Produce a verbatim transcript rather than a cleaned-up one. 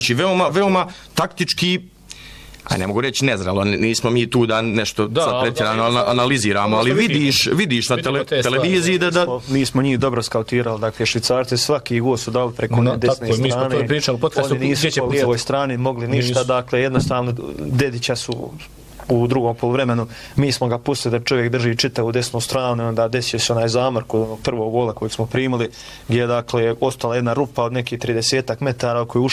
Znači, veoma, veoma taktički, a ne mogu reći nezrelo, nismo mi tu da nešto da, sad pretjerano da, analiziramo, ali vidiš, vidiš na tele, televiziji da... da... Mi smo njih dobro skautirali, dakle Švicarci svaki gol su dali preko no, desne tako, strane, mi pričali, oni nisu po lijevoj strani mogli ništa, nisu. Dakle jednostavno Dedića su u drugom poluvremenu, mi smo ga pustili da čovjek drži čitavu desnu stranu i onda desio se onaj zamar kod onog prvog gola kojeg smo primili, gdje je dakle ostala jedna rupa od nekih tridesetak metara koji